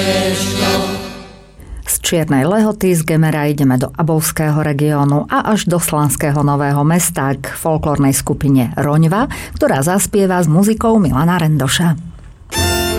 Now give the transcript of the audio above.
Z Čiernej Lehoty z Gemera ideme do Abovského regiónu a až do Slanského Nového Mesta k folklórnej skupine Roňva, ktorá zaspieva s muzikou Milana Rendoša.